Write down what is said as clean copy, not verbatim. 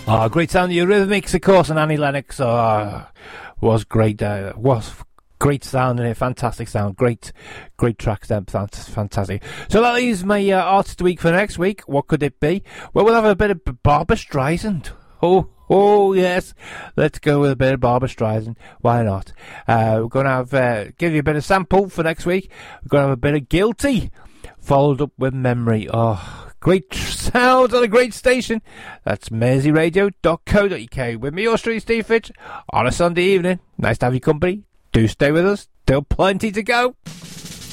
Great sound, the Eurythmics, of course, and Annie Lennox. Was great. Was great sound in it, fantastic sound, great tracks then, fantastic. So that leaves my artist of the week for next week. What could it be? Well, we'll have a bit of Barbra Streisand. Oh yes, let's go with a bit of Barbra Streisand. Why not? We're going to have give you a bit of sample for next week. We're going to have a bit of Guilty, followed up with Memory. Great sound on a great station. That's merseyradio.co.uk with me, your street Steve Fitch, on a Sunday evening. Nice to have your company. Do stay with us. Still plenty to go.